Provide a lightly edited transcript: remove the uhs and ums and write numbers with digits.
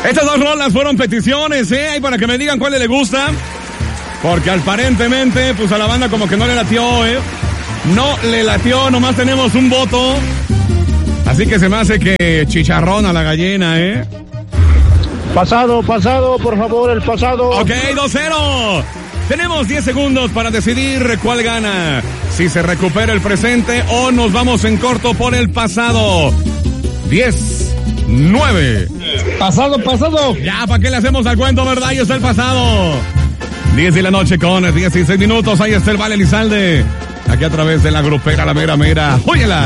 Estas dos rolas fueron peticiones, y para que me digan cuál le gusta. Porque aparentemente, pues a la banda como que no le latió, No le latió, nomás tenemos un voto. Así que se me hace que chicharrón a la gallina, Pasado, por favor, el pasado. Ok, 2-0. Tenemos 10 segundos para decidir cuál gana. Si se recupera el presente o nos vamos en corto por el pasado. 10, 9. Pasado. Ya, ¿para qué le hacemos al cuento, verdad? Ahí está el pasado. 10 de la noche con 16 minutos. Ahí está el Vale Elizalde. Aquí a través de la grupera, la mera. Óyela.